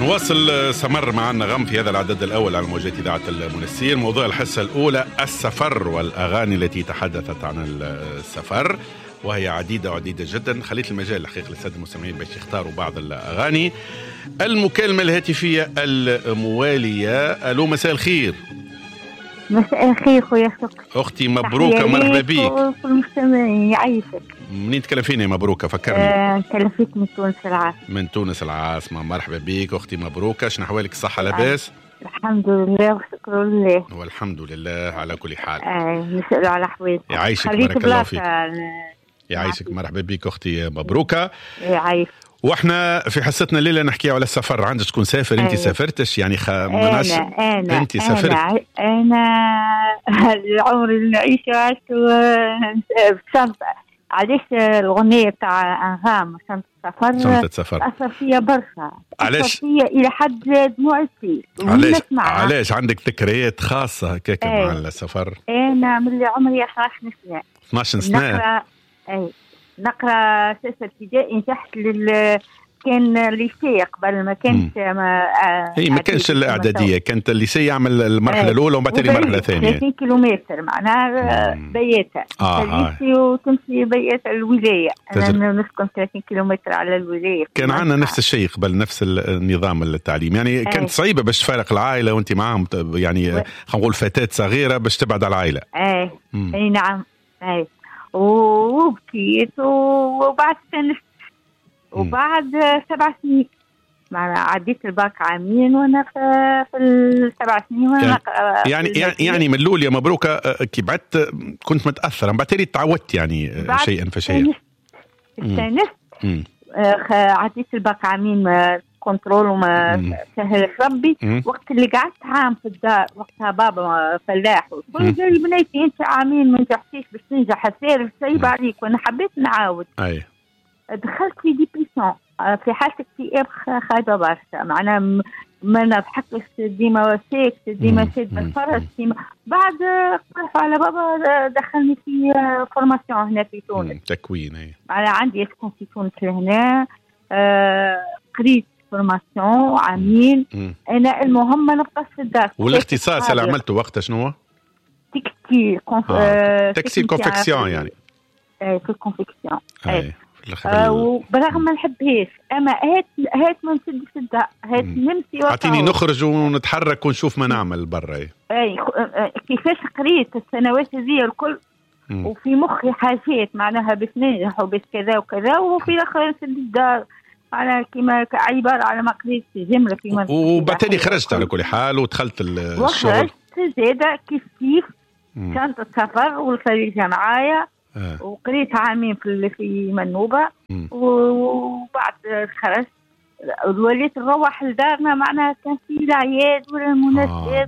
نواصل سمر معنا غم في هذا العدد الأول على موجات إذاعة المنسير. موضوع الحصة الأولى السفر والأغاني التي تحدثت عن السفر، وهي عديدة جدا. خليت المجال الحقيقة للسادة المستمعين باش يختاروا بعض الأغاني. المكالمة الهاتفية الموالية. ألو، مساء الخير. مساء الخير خويا أختي مبروكة، مرحبا بيك. كل المستمعين يعيشك. منين تكلم فيني مبروكة؟ فكرني. نكلم فيك من تونس العاصمة. من تونس العاصمة، مرحبا بيك أختي مبروكة. شنو أحوالك؟ الصحة لاباس؟ الحمد لله وشكر لله. والحمد لله على كل حال. نسأل على حوالك. يعيشك، بارك الله فيك. يعيشك، مرحبا بك أختي مبروكة. يعيش. واحنا في حصتنا الليلة نحكي على السفر. عندك تكون سافر؟ انت سافرتش يعني انت سافرت؟ انا العمر اللي نعيشه عشته بشنطة. علاش الأغنية تاع أنغام شنطة سفر أثر فيا برشا. علاش؟ أثر فيا إلى حد دموع السيل. علاش عندك ذكريات خاصة هكاك مع السفر؟ أنا من اللي عمري 12 سنة نقرأ سياسة ابتدائي. نجحت كان ليسي قبل، ما كانش ما كانش الإعدادية، كانت الليسي يعمل المرحلة الأولى وبعد المرحلة الثانية. 30 كيلومتر معناها بياتة الليسي وتمشي بياتة الولاية. أنا نسكن 30 كيلومتر على الولاية. كان عنا نفس الشيء قبل، نفس النظام التعليم يعني. كانت صعيبة باش تفارق العائلة وانت معهم يعني خلينا نقول فتاة صغيرة باش تبعد على العائلة. أي نعم. وبكيت وبعد سنة وبعد 7 سنين عديت الباك عامين وانا في ال7 سنين وانا يعني من الاول يا مبروكه كي بعدت كنت متاثره، بعد تالي تعودت يعني شيئا فشيئا. عديت الباك عامين كنترول وما سهل ربي. وقت اللي قعدت عام في الدار، وقتها بابا فلاح وكل جاي بنيتي انت عامين ما نجحتيش باش تنجح، السير صعيب عليك. وانا حبيت نعاود. دخلت في ديبريسيون، في حالة اكتئاب خايبة برشا. معناها ما نضحكش ديما ساكت ديما سيد بالفرس ديما. بعد اقترحوا على بابا دخلني في فورماسيون هنا في تونس. تكوين. أنا عندي اسكن في تونس لهنا. قريت فورماسيون عامين. أنا المهم ما نبقاش في الدار. والاختصاص اللي عملته وقتها شنو هو؟ تكستيل كونفكسيون يعني. في الكونفكسيون. وبرغم ما نحبهاش، اما هات ما نسدش الداء، هات نمشي اعطيني نخرج ونتحرك ونشوف ما نعمل برا. كيفاش قريت السنوات هذه الكل وفي مخي حاجات معناها باش ننجح وباش كذا وكذا، وفي الاخر نسد الدار على كما عباره على ما قريت جمله في منطقه. وبالتالي خرجت على كل حال ودخلت الشغل. زاده كيف شنطه سفر والخريجه معايا. وقريت عامين في منوبة. وبعد خرجت وليت نروح لدارنا. معناها كان في الأعياد ولا المناسبات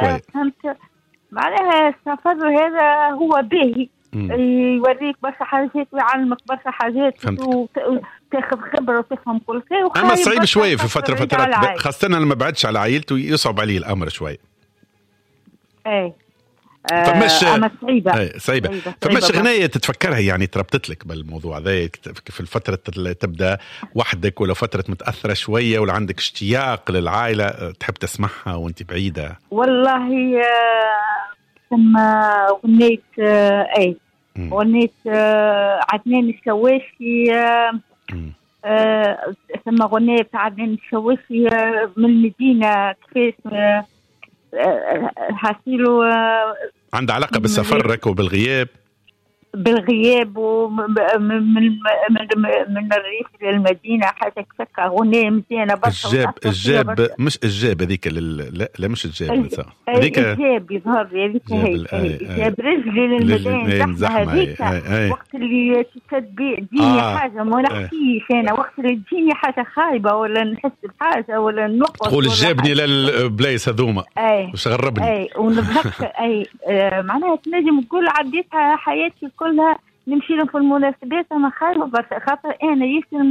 معناها السفر هذا هو باهي. يوريك برشا حاجات ويعلمك برشا حاجات وتاخذ خبرة وتفهم كل شيء. أما صعيب شوي في فترات خاصة لما بعدش على عائلته يصعب عليه الأمر شوي. أما صعيبة. فماش غناية تتفكرها يعني تربطت لك بالموضوع ذا في الفترة اللي تبدأ وحدك، ولا فترة متأثرة شوية، ولا عندك اشتياق للعائلة تحب تسمعها وانت بعيدة؟ والله ثم غنيت غنيت عدنان الشواشي. ثم غنيت عدنان الشواشي من المدينة. كيفاش حاسيلو عنده علاقة بالسفر وبالغياب ومن الريف للمدينة حاجة كفكة. غنية مزيانة برشا. الجاب مش الجاب هذيك لا مش الجاب هذيك الجاب يظهر هذيك الجاب رجلي للمدينة هذيك. وقت اللي تديني حاجة ما نحكيش أنا، وقت اللي تجيني حاجة خايبة ولا نحس بحاجة ولا نقص تقول جابني للبلايص هذوما وش غربني. ونضحك معناها تنجم تقول عديتها حياتي كلها نمشي لهم في المناسبات. أنا خايفة برشا خاطر أنا ياسر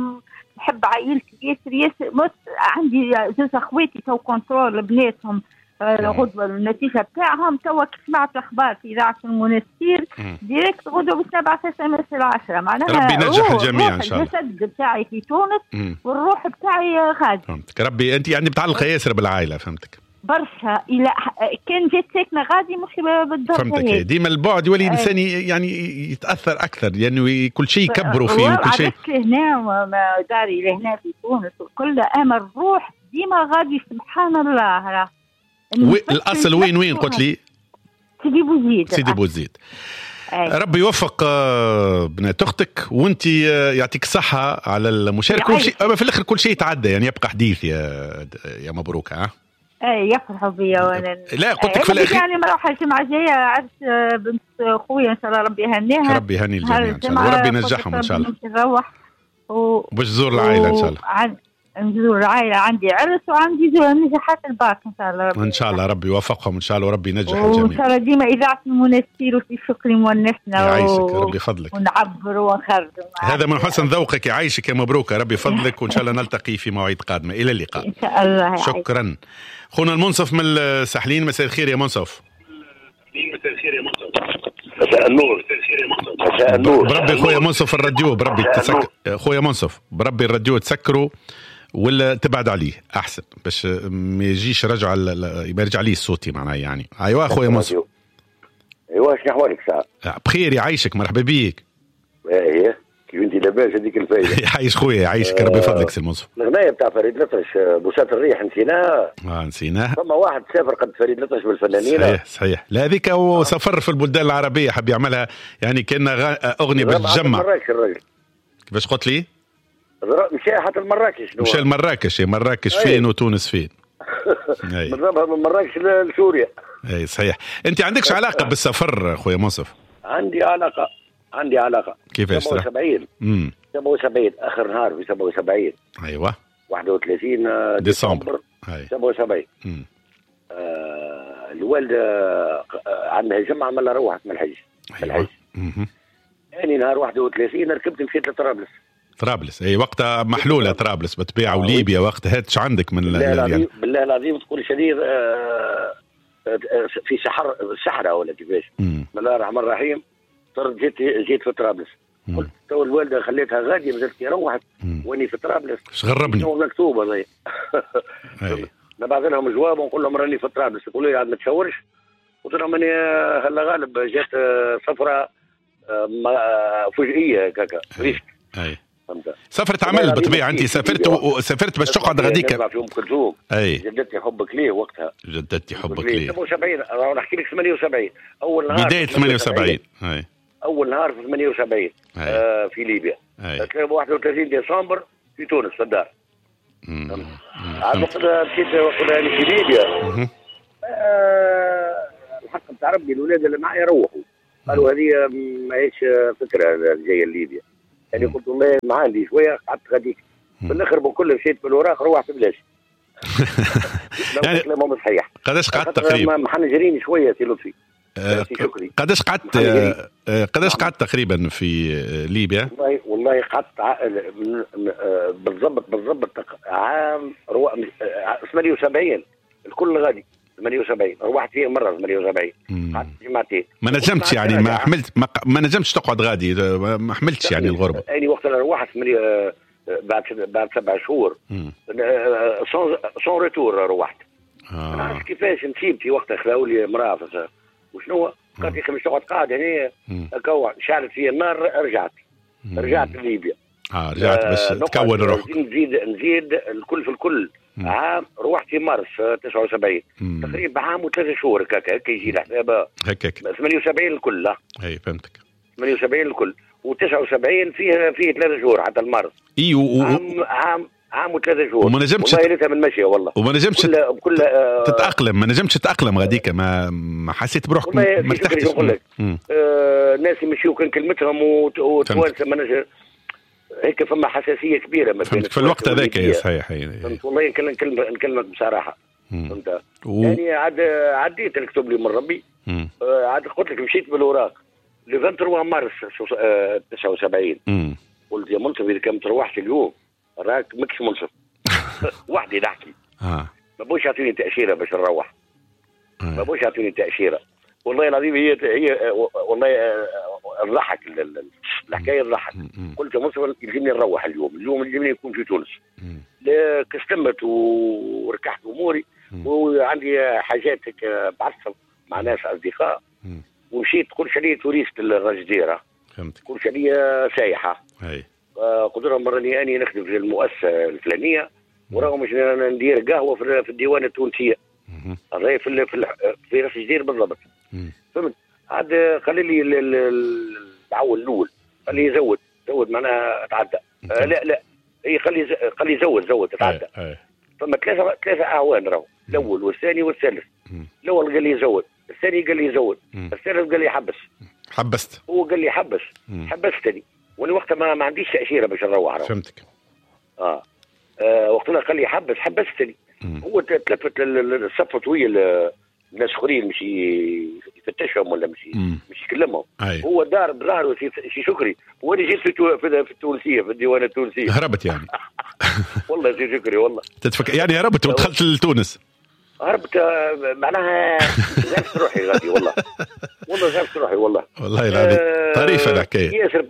نحب عائلتي ياسر. عندي 2 أخواتي تو كنترول بناتهم غدوة النتيجة بتاعهم. توا سمعت أخبار في إذاعة المنستير ديريكت غدوة بالسبعة في SMS 10. معناها ربي ينجح الجميع إن شاء الله. الجسد بتاعي في تونس والروح بتاعي غادي. فهمتك. ربي أنت يعني بتعلق ياسر بالعائلة. فهمتك برشا. إلى كان جيت ساكنة غادي مش بالضبط. فهمتك. ديما البعد يولي الإنسان يعني يتأثر أكثر لأنه يعني كل شيء يكبروا فيه وكل شيء. هنا داري لهنا في تونس وكل أمر الروح ديما غادي. سبحان الله. الأصل وين قلت لي؟ سيدي بوزيد. ربي يوفق بنات أختك وانت يعطيك الصحة على المشاركة. في الآخر كل شيء يتعدى يعني يبقى حديث يا مبروك. يفرحوا بيا وانا لا قلت لك في الأخير يعني مروحة الجمعة الجاية عرس بنت خويا إن شاء الله. ربي يهنيها. ربي يهني الجميع إن شاء الله وربي ينجحهم إن شاء الله. نروح باش تزور العائلة إن شاء الله. نزور العائلة. عندي عرس وعندي نجاحات الباك إن شاء الله. إن شاء الله ربي يوفقهم إن شاء الله وربي ينجح الجميع. وإن شاء الله ديما إذاعة المنستير وفي شكر مونسنا. يعيشك ربي فضلك. ونعبر ونخرج. هذا من حسن ذوقك. يعيشك يا مبروك. ربي فضلك وإن شاء الله نلتقي في مواعيد قادمة. إلى اللقاء إن شاء الله. شكرا. خونا المنصف من الساحلين. مساء الخير يا منصف. مساء النور. مساء النور. بربي خويا منصف الراديو بربي خويا منصف بربي الراديو تسكره ولا تبعد عليه احسن باش ما يجيش رجع ما يرجع لي صوتي معناها يعني. ايوا خويا منصف. ايوا شنو احوالك ساعه؟ بخير يعيشك مرحبا بيك. ايه كيف انت لاباس هذيك الفايده. يعيش خويا يعيشك ربي فضلك سي منصف. الغنايه بتاع فريد الأطرش بوسات الريح نسيناها. نسيناها. ثم واحد سافر قد فريد الأطرش بالفنانين. صحيح. لا هذيك هو سفر في البلدان العربيه حب يعملها يعني كان اغنيه بتجمع. كيفاش قلت لي؟ مشى حتى المراكش. مشى المراكش. يا مراكش فين وتونس فين. بالضبط من مراكش لسوريا. اي صحيح. انت عندكش علاقه بالسفر خويا منصف؟ عندي علاقه. كيفاش 77 اخر نهار في 77. ايوه 31 ديسمبر 77. الوالده عندها جمعه مالا روحت من الحج. أيوة. يعني نهار 31 ركبت مشيت لطرابلس. اي وقتها محلوله طرابلس بتبيع وليبيا وقتها هاتش عندك من بالله العظيم تقول شديد في الصحراء ولا كيفاش. بسم الله الرحمن الرحيم. جيت في طرابلس. قلت تو الوالده خليتها غاديه مازالت روحت واني في طرابلس. اش غربني مكتوبه زي نبعث لهم جواب ونقول لهم راني في طرابلس. يقولوا لي عاد ما تشاورش. قلت لهم اني هلا غالب جات سفره فجئيه هكاكا ريسك. سفرت عمل بالطبيعه. انت سافرت باش تقعد غاديك. اي جدتي حبك ليه وقتها. جدتي حبك ليه 77 راح نحكي لك 78 اول نهار بدايه 78. اول نهار في 78 في ليبيا. 31 ديسمبر في تونس في الدار. عاد وقت مشيت في ليبيا. الحق بتاع ربي الاولاد اللي معي روحوا قالوا هذه ما هيش فكره جايه ليبيا. يعني قلت والله ما عندي شويه قعدت غاديك في الاخر بكل مشيت في الوراق روحت بلاش. يعني كلامهم صحيح. قداش قعدت تقريبا؟ ما حنجرين شويه سي لطفي. شكري. قداش قعدت تقريبا في ليبيا؟ والله قعدت بالضبط عام 78 الكل غادي 78 روحت فيه مره 78 قعدت جمعتين. ما نجمتش يعني ما نجمتش تقعد غادي ما حملتش يعني الغربه. يعني وقت انا روحت بعد 7 شهور سون ريتور روحت. ما نعرفش كيفاش نسيب في وقتها خلاو لي مراه وشنو قالت لي مش تقعد قاعد هنا هكا شعلت فيا النار رجعت لليبيا. رجعت باش تكون روحك. نزيد الكل في الكل. عام روحت في مارس 79 تقريبا عام و3 شهور هكا يجي الحساب هكاك 78 الكل. لا اي فهمتك 78 الكل و79 فيه 3 شهور حتى المارس. عام و3 شهور. وما نجمتش والله ليتها من ماشيه والله. وما نجمتش تتأقلم. ما نجمتش تتأقلم غاديك. ما حسيت بروحك ما ارتحتش. الناس يمشيو كان كلمتهم وتوانسه ما نجم هيك فما حساسيه كبيره ما بين في الوقت هذاك. صحيح والله نكلمك بصراحه. فهمت يعني عديت نكتب لي من ربي. عاد قلت لك مشيت بالاوراق ل 23 مارس 79. قلت يا منصف اذا كنت روحت اليوم راك ماكش منصف. وحدي نحكي. ما بوش يعطيني تاشيره باش نروح. ما بوش يعطوني تاشيره. والله العظيم هي والله الضحك الحكايه الضحك. قلت مصر يلزمني نروح اليوم يلزمني يكون في تونس. استمت وركحت اموري وعندي حاجات بعثت مع ناس اصدقاء ومشيت كل شيء توريست الرجديره. فهمت. كل شيء سايحه. قلت لهم مرة اني نخدم في المؤسسه الفلانيه ورغم مش ندير قهوه في الديوان التونسيه. هذا في راس الجزيره بالضبط. فهمت. عاد خلي لي العول الاول خليه يزود معناها تعدى. لا هي خلي يزود تتعدى. فما ثلاثه اعوان راهو الاول والثاني والثالث. الاول قال لي يزود، الثاني قال لي يزود، الثالث قال لي حبست. هو قال لي حبستني وانا وقتها ما عنديش تاشيره باش نروح. فهمتك. وقتها قال لي حبستني. هو تلفت الصفة ويا الناس اخرين مش يفتشهم ولا مش يكلمهم. هو دار بظهره شي شكري وانا جيت في التونسيه في الديوان التونسي. هربت يعني. والله سي شكري والله يعني هربت ودخلت لتونس. هربت معناها زعفت روحي غادي والله زعفت روحي والله العظيم. طريفه الحكايه.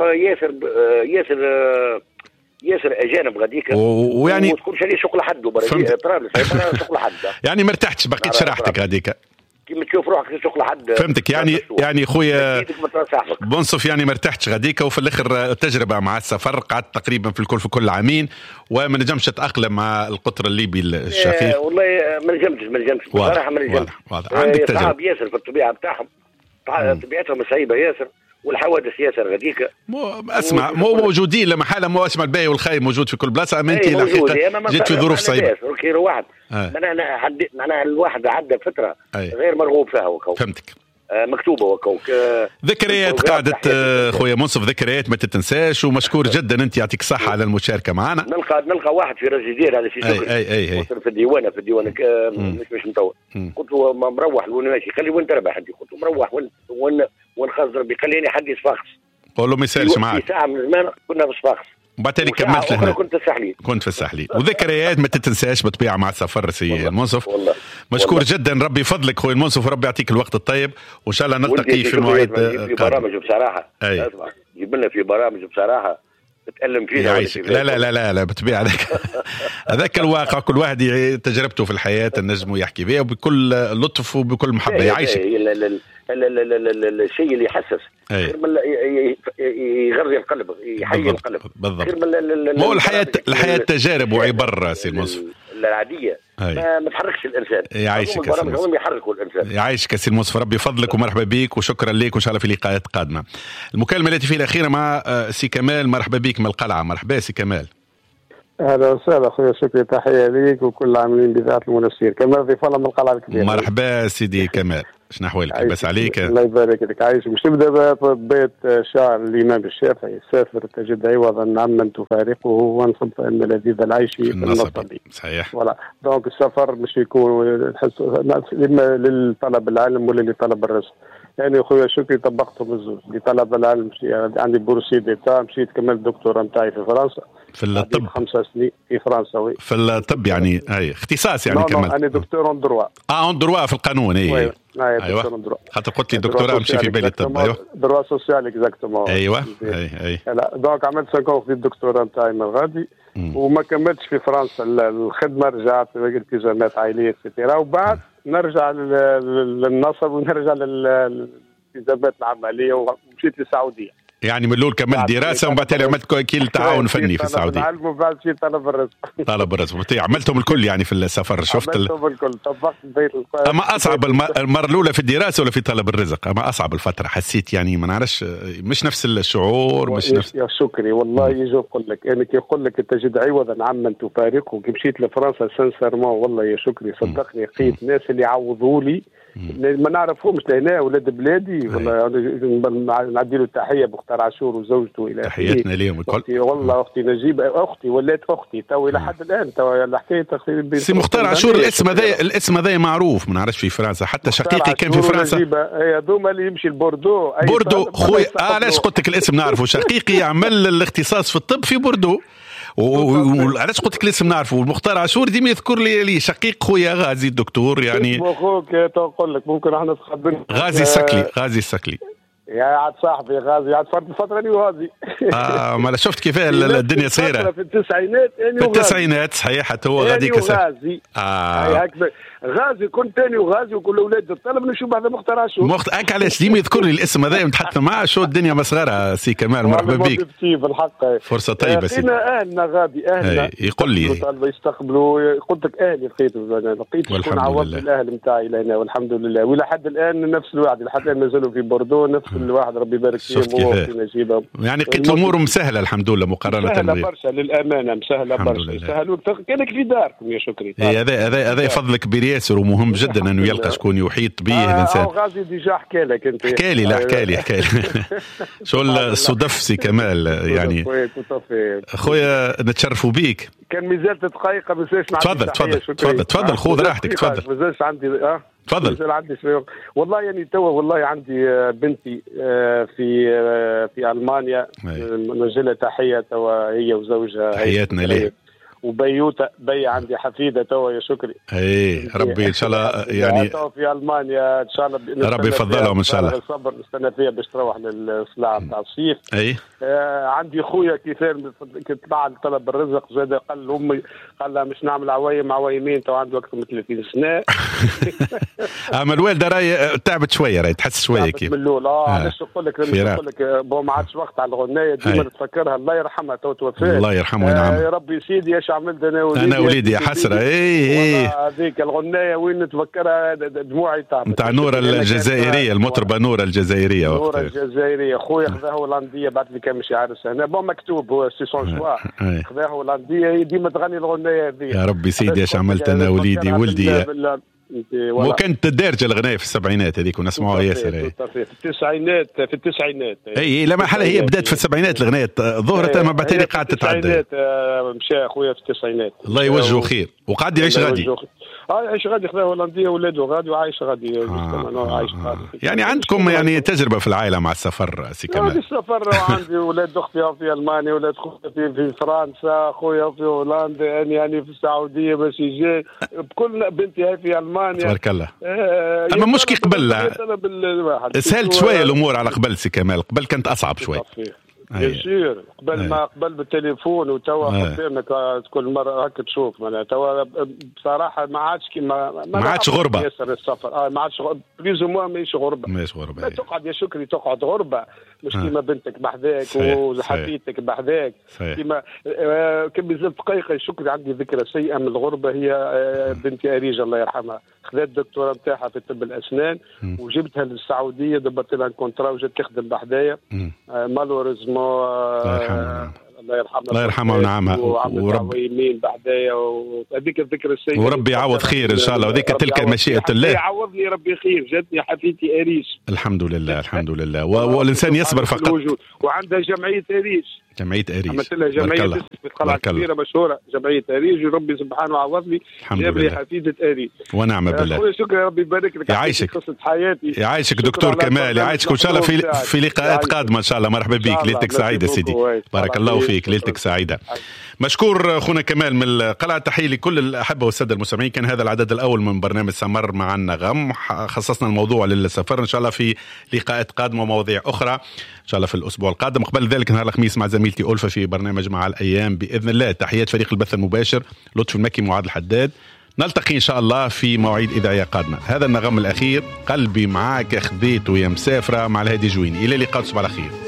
ياسر اجانب غاديك ويعني وتكون شيء شغل حد طرابلس شغل حد. يعني ما ارتحتش بقيتش راحتك هذيك كيما تشوف روحك شغل حد. فهمتك. يعني خويا بنصف يعني ما ارتحتش غاديك وفي الاخر التجربه مع السفر قعدت تقريبا في كل عامين وما نجمش اتاقلم مع القطر الليبي الشقيق. والله ما نجمش بصراحه ما نجمش. عندك تجربه صعب ياسر في الطبيعه بتاعهم. طبيعتهم صعيبه ياسر والحوادث ياسر غاديك. اسمع مو موجودين لما حاله مو اسمع الباقي والخايب موجود في كل بلاصه. اما انت الحقيقه جيت في ظروف صعيبه. كيلو واحد معناها الواحد عدى فتره غير مرغوب فيها. فهمتك. مكتوبه وكوك ذكريات قعدت خويا منصف، ذكريات ما تتنساش ومشكور جدا انت يعطيك الصحه على المشاركه معنا. نلقى واحد في رجدير هذا شيء اي في الديوان مش مطول. قلت له مروح وين ماشي خلي وين تربح انت. قلت له مروح وين خاز ربي خليني حد يصفاقس. قول له ما يسالش معك. في ساعه من زمان كنا في صفاقس وبعدين كملت لهنا. كنت في الساحلين وذكريات ما تتنساش بطبيعه مع السفر سي المنصف. مشكور جدا ربي فضلك خويا المنصف وربي يعطيك الوقت الطيب وان شاء الله نلتقي في مواعيد قادمه. برامج بصراحه اسمع جيب لنا في برامج بصراحه تتألم فيها. لا بطبيعه هذاك الواقع كل واحد تجربته في الحياه النجم يحكي بها بكل لطف وبكل محبه يعيشك. الشيء اللي يحسس يغذي القلب يحيي القلب بالضبط. مو الحياه تجارب وعبر سي المنصف العاديه ما تحركش الانسان. يعيشك يعيشك سي المنصف ربي فضلك ومرحبا بك وشكرا لك وان شاء الله في لقاءات قادمه. المكالمه التي في الاخيره مع سي كمال. مرحبا بك من القلعه. مرحبا سي كمال. اهلا وسهلا اخويا شكري تحيه ليك وكل العاملين بذات المنسير. كمال ضيف الله من القلعه الكبيره. مرحبا سيدي كمال شنو احوالك؟ لاباس عليك؟ الله يبارك لك عايش. مش نبدا ببيت شعر الامام الشافعي سافر تجد عوضا عمن تفارقه وانصب فان لذيذ العيش في النصب. صحيح. ولا دونك السفر مش يكون اما للطلب العلم ولا لطلب الرزق. يعني اخويا شكري طبقتهم الزوج. لطلب العلم عندي بورسي ديتا مشيت كملت الدكتوراه نتاعي في فرنسا في الطب 5 سنين في فرنسا. في الطب يعني اختصاص يعني كملت. انا دكتور اون دروا. اون دروا في القانون. ايوه خاطر قلت لي دكتوراه مشي في بالي الطب. ايوه دروا سوسيال اكزاكتومون. ايوه لا دونك عملت 5 سنين في الدكتوراه نتاعي من غادي وما كملتش في فرنسا الخدمه. رجعت التزامات عائليه اكسترا وبعد نرجع للنصب ونرجع للالتزامات العمليه ومشيت للسعوديه. يعني من الاول كملت دراسه ومن بعد عملت كيل تعاون فني في السعوديه. العلم وبعد شيء طلب الرزق. عملتهم الكل يعني في السفر. شفت عملتهم الكل طبقت البيت. اما اصعب المره الاولى في الدراسه ولا في طلب الرزق؟ اما اصعب الفتره حسيت يعني ما نعرفش مش نفس الشعور مش نفس. يا شكري والله يجي يقول لك انك يقول لك تجد عوضا عمن تفارقه. كي مشيت لفرنسا سانسيرمون والله يا شكري صدقني لقيت ناس اللي يعوضوا لي ما نعرفهمش لهنا ولاد بلادي. والله نعدي له التحيه بختار عاشور وزوجته الى تحياتنا ليهم الكل. والله اختي نجيبه اختي ولات اختي تو الى حد الان تو الحكايه سي مختار عاشور. الاسم هذا معروف ما نعرفش في فرنسا حتى شقيقي كان في فرنسا. هي دوما اللي يمشي البوردو خويا. علاش قلت لك الاسم نعرفه؟ شقيقي يعمل الاختصاص في الطب في بوردو وعلاش قلت لك الاسم نعرفه. المختار عاشور ديما يذكر لي شقيق خويا غازي الدكتور يعني اخوك تقول لك ممكن احنا نتخبر غازي السكلي يا عاد صاحبي غازي عاد فرد الفتره اللي غازي ما شفت كيف الدنيا صايره في التسعينات صحيح حتى هو غادي غازي غازي كنت ثاني وغازي وكل اولاد الطلب نشوف هذا مختار عاشور هاك علاش ديما يذكر لي الاسم هذا نتحدث معاه شو الدنيا مسغره. سي كمال مرحبا بك بالحق فرصه طيبه سي اهلنا غادي اهلنا يقول لي يستقبلوا قلت لك اهلي لقيت شكون عوض الاهل نتاعي لهنا والحمد لله ولحد الان نفس الواحد لحد الان مازالوا في بوردو نفس الواحد ربي يبارك فيهم هو في نجيبهم يعني لقيت الامور مسهله الحمد لله مقارنه مسهله برشا للامانه مسهله برشا سهلوا كانك في داركم يا شكري. هذا فضل كبير ياسر ومهم جدا انه يلقى شكون يحيط به الانسان. غازي ديجا حكى لك انت حكى لي شو الصدف سي كمال يعني اخويا نتشرفوا بيك. كان مازال دقائق بس تفضل خذ راحتك تفضل. مازالش عندي تفضل. مازال عندي شويه والله يعني توا والله عندي بنتي في المانيا نجلها تحيه توا هي وزوجها تحياتنا ليه وبيوتا عندي حفيده توا يا شكري. اي ربي ان شاء الله يعني توا في المانيا ان شاء الله ربي يفضلهم ان شاء الله. الصبر نستنى فيها باش تروح للصلاة نتاع الصيف. اي عندي خويا كيفاش كنت بعد طلب الرزق زاد قال لامي قال لها مش نعمل عوايمين تو عنده اكثر من 30 سنه. اما الوالده راهي تعبت شويه راهي تحس شويه كيف من الاول علاش نقول لك ما عادش وقت على الغنايه ديما نتفكرها الله يرحمها تو توفات الله يرحمه وينعم. يا ربي سيدي ايش عملت انا وليدي يا حسره. اي هذيك الغنايه وين نتفكرها دموعي تعبت نتاع نورة الجزائريه المطربه نورة الجزائريه. نورة الجزائريه خويا خذاها هولنديه بعد اللي كان مش عارس هنا مكتوب هو سي سون شوا خذاها هولنديه ديما تغني الغنايه هذه. يا ربي سيدي ايش عملت انا ولدي وكانت الدارجه الغنايه في السبعينات هذيك ونسمعوها ياسر. في التسعينات اي لا محل هي بدات في السبعينات الغنايه ظهرت ما بعد قاعده تتعدى. مشى اخويا في التسعينات الله يوجهه خير وقعد يعيش غادي. عايش غادي خذا هولنديه ولاده غادي وعايش غادي عايش غادي. يعني عندكم يعني تجربه في العائله مع السفر سي كمال؟ عندي السفر وعندي اولاد اختي في المانيا ولاد اختي في فرنسا اخويا في هولندا يعني في السعوديه باش يجي بكل بنتي هاي في المانيا تبارك الله. اما مش كي قبل سهلت شويه الامور على قبل سي كمال. قبل كانت اصعب شويه يصير قبل بالتليفون وتوا قدامك كل مره هكا تشوف معناها توا بصراحه ما عادش كيما ما عادش غربه ياسر السفر ما عادش بليز مو ماهيش غربه. لا تقعد يا شكري تقعد غربه مش كيما بنتك بحذاك وحفيدتك بحذاك كيما كم بزاف دقيقه يا شكري. عندي ذكرى سيئه من الغربه هي بنتي أريجة الله يرحمها خذت الدكتوراه نتاعها في طب الاسنان وجبتها للسعوديه دبرت لها كونترا وجات تخدم بحذايا مالوريزمون الله يرحمها ونعمها ورب يمين بعدايا وهذيك الذكرى السيئه وربي يعوض خير ان شاء الله وذيك تلك مشيئه الله. يعوضني ربي خير جاتني حفيدتي أريش الحمد لله والانسان يصبر فقط. وعندها جمعيه أريش عملت لها جمعيه في قلعه كبيره مشهوره جمعيه أريش وربي سبحانه عوضني جاب لي حفيده أريش ونعم بالله. شكرا ربي يبارك لك. يعيشك قصه حياتي يعيشك دكتور كمال يعيشك وان شاء الله في لقاءات قادمه ان شاء الله. مرحبا بك ليلتك سعيده سيدي بارك الله فيك ليلتك سعيده. مشكور اخونا كمال من القلعه. تحيه لكل الاحبه والساده المستمعين. كان هذا العدد الاول من برنامج سمر مع النغم خصصنا الموضوع للسفر ان شاء الله في لقاءات قادمه ومواضيع اخرى ان شاء الله في الاسبوع القادم. قبل ذلك نهار الخميس مع زميلتي ألفة في برنامج مع الايام باذن الله. تحيات فريق البث المباشر لطفي المكي معاذ الحداد. نلتقي ان شاء الله في مواعيد اذاعيه قادمه. هذا النغم الاخير قلبي معاك خذيته يا مسافره مع الهادي جويني. الى اللقاء تصبح على خير.